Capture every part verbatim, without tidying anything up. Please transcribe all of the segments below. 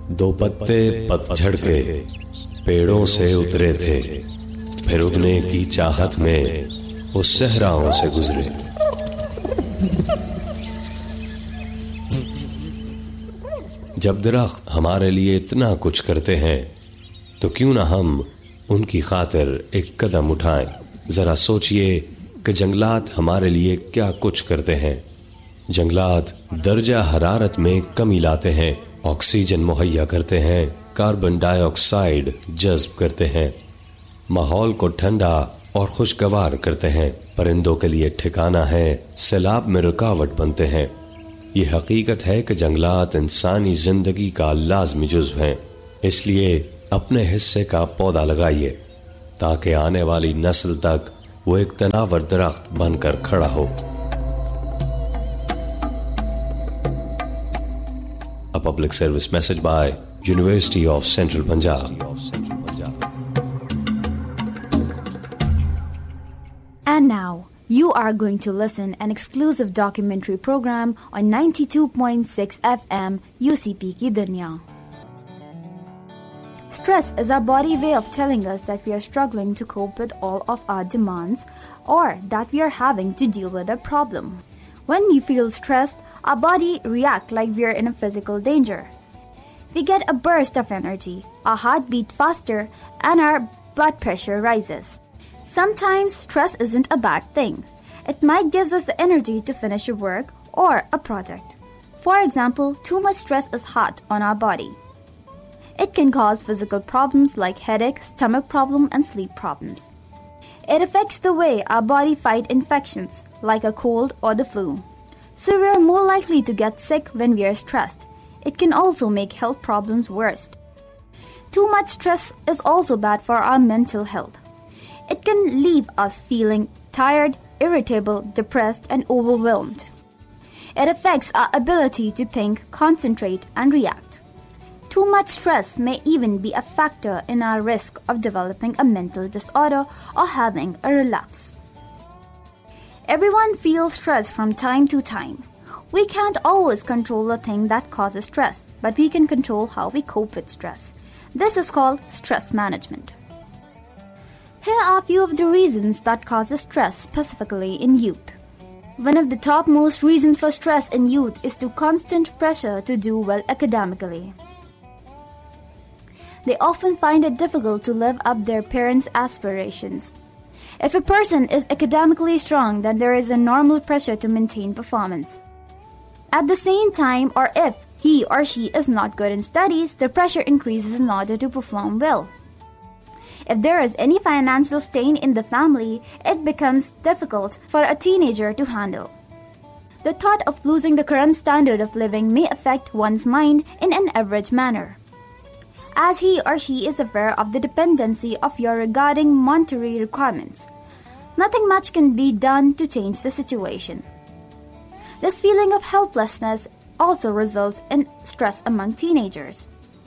दो पत्ते पतझड़ के पेड़ों से उतरे थे, फिर उगने की चाहत में उस सहराओं से गुजरे। जब दरख्त हमारे लिए इतना कुछ करते हैं तो क्यों ना हम उनकी खातिर एक कदम उठाएं। जरा सोचिए कि जंगलात हमारे लिए क्या कुछ करते हैं। जंगलात दर्जा हरारत में कमी लाते हैं, ऑक्सीजन मुहैया करते हैं, कार्बन डाइऑक्साइड जज्ब करते हैं, माहौल को ठंडा और खुशगवार करते हैं, परिंदों के लिए ठिकाना है, सैलाब में रुकावट बनते हैं। ये हकीकत है कि जंगलात इंसानी जिंदगी का लाजमी जुज़्व हैं। इसलिए अपने हिस्से का पौधा लगाइए ताकि आने वाली नस्ल तक वो एक तनावर दरख्त बनकर खड़ा हो। A public service message by University of Central Punjab. And now, you are going to listen an exclusive documentary program on ninety-two point six F M U C P Ki Dunya. Stress is our body way of telling us that we are struggling to cope with all of our demands or that we are having to deal with a problem. When we feel stressed, our body reacts like we are in a physical danger. We get a burst of energy, our heart beats faster, and our blood pressure rises. Sometimes stress isn't a bad thing. It might give us the energy to finish a work or a project. For example, too much stress is hard on our body. It can cause physical problems like headache, stomach problem, and sleep problems. It affects the way our body fights infections like a cold or the flu. So we are more likely to get sick when we are stressed. It can also make health problems worse. Too much stress is also bad for our mental health. It can leave us feeling tired, irritable, depressed, and overwhelmed. It affects our ability to think, concentrate, and react. Too much stress may even be a factor in our risk of developing a mental disorder or having a relapse. Everyone feels stress from time to time. We can't always control the thing that causes stress, but we can control how we cope with stress. This is called stress management. Here are a few of the reasons that causes stress specifically in youth. One of the topmost reasons for stress in youth is the constant pressure to do well academically. They often find it difficult to live up their parents' aspirations. If a person is academically strong, then there is a normal pressure to maintain performance. At the same time, or if he or she is not good in studies, the pressure increases in order to perform well. If there is any financial strain in the family, it becomes difficult for a teenager to handle. The thought of losing the current standard of living may affect one's mind in an average manner, as he or she is aware of the dependency of your regarding monetary requirements. Nothing much can be done to change the situation. This feeling of helplessness also results in stress among teenagers.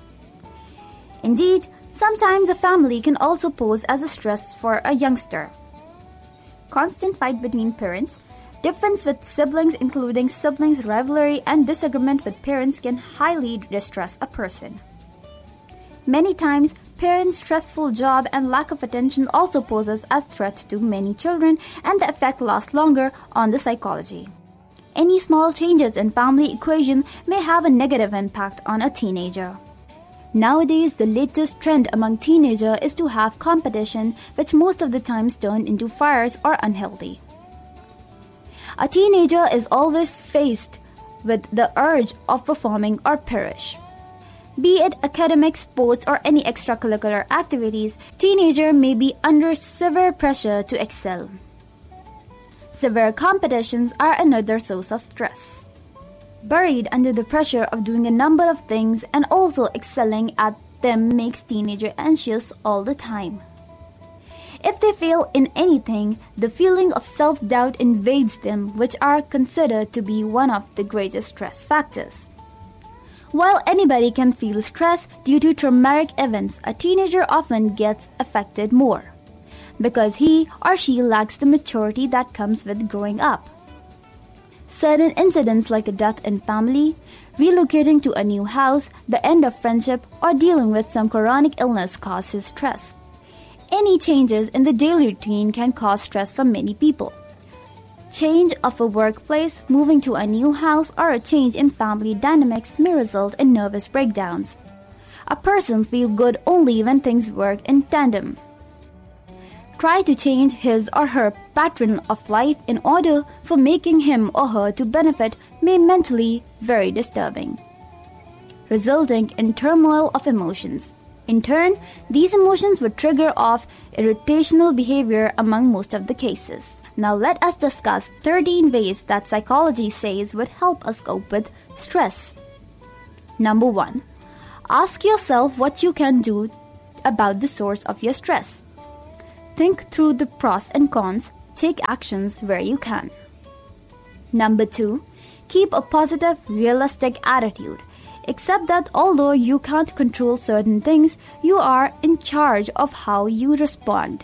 Indeed, sometimes a family can also pose as a stress for a youngster. Constant fight between parents, difference with siblings including siblings rivalry, and disagreement with parents can highly distress a person. Many times, parents' stressful job and lack of attention also poses as threat to many children, and the effect lasts longer on the psychology. Any small changes in family equation may have a negative impact on a teenager. Nowadays, the latest trend among teenagers is to have competition, which most of the times turn into fires or unhealthy. A teenager is always faced with the urge of performing or perish. Be it academic, sports, or any extracurricular activities, teenagers may be under severe pressure to excel. Severe competitions are another source of stress. Buried under the pressure of doing a number of things and also excelling at them makes teenagers anxious all the time. If they fail in anything, the feeling of self-doubt invades them, which are considered to be one of the greatest stress factors. While anybody can feel stress due to traumatic events, a teenager often gets affected more because he or she lacks the maturity that comes with growing up. Certain incidents like a death in family, relocating to a new house, the end of friendship, or dealing with some chronic illness causes stress. Any changes in the daily routine can cause stress for many people. Change of a workplace, moving to a new house, or a change in family dynamics may result in nervous breakdowns. A person feels good only when things work in tandem. Try to change his or her pattern of life in order for making him or her to benefit may mentally very disturbing, resulting in turmoil of emotions. In turn, these emotions would trigger off irritational behavior among most of the cases. Now let us discuss thirteen ways that psychology says would help us cope with stress. Number one, ask yourself what you can do about the source of your stress. Think through the pros and cons, take actions where you can. Number two, keep a positive, realistic attitude. Accept that although you can't control certain things, you are in charge of how you respond.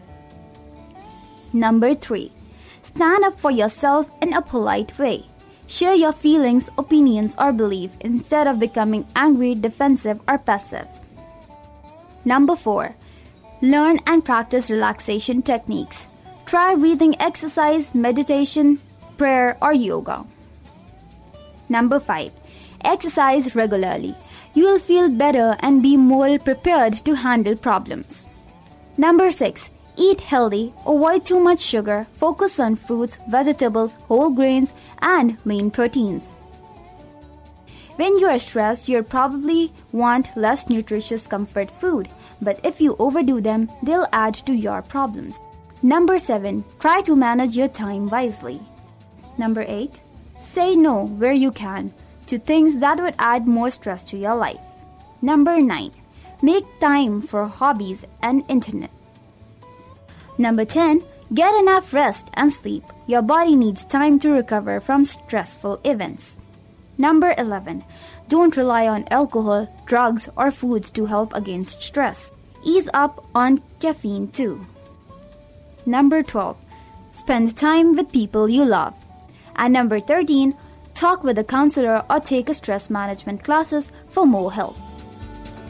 Number three, stand up for yourself in a polite way. Share your feelings, opinions, or beliefs instead of becoming angry, defensive, or passive. Number four, learn and practice relaxation techniques. Try breathing exercise, meditation, prayer, or yoga. Number five, exercise regularly. You will feel better and be more prepared to handle problems. Number six, eat healthy, avoid too much sugar, focus on fruits, vegetables, whole grains, and lean proteins. When you are stressed, you'll probably want less nutritious comfort food, but if you overdo them, they'll add to your problems. Number seven, try to manage your time wisely. Number eight, say no where you can to things that would add more stress to your life. Number nine, make time for hobbies and internet. Number ten, get enough rest and sleep. Your body needs time to recover from stressful events. Number eleven, don't rely on alcohol, drugs, or foods to help against stress. Ease up on caffeine too. Number twelve, spend time with people you love. And number thirteen, talk with a counselor or take a stress management classes for more help.